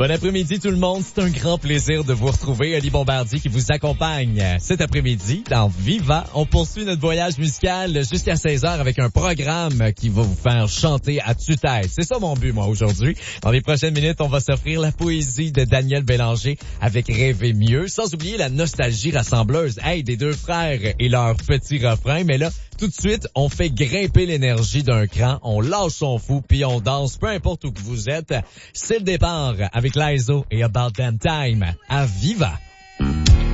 Bon après-midi tout le monde, c'est un grand plaisir de vous retrouver. Ali Bombardier qui vous accompagne cet après-midi dans Viva. On poursuit notre voyage musical jusqu'à 16h avec un programme qui va vous faire chanter à tue-tête. C'est ça mon but moi aujourd'hui. Dans les prochaines minutes, on va s'offrir la poésie de Daniel Bélanger avec Rêver mieux, sans oublier la nostalgie rassembleuse. Hey, des deux frères et leur petit refrain, mais là, tout de suite, on fait grimper l'énergie d'un cran, on lâche son fou, puis on danse, peu importe où que vous êtes. C'est le départ avec Laizo et About Damn Time à Viva.